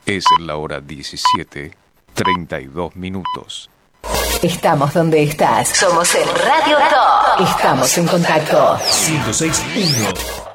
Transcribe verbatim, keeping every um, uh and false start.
Es la hora diecisiete, treinta y dos minutos. Estamos donde estás. Somos el Radio Top. Estamos en contacto. ciento seis punto uno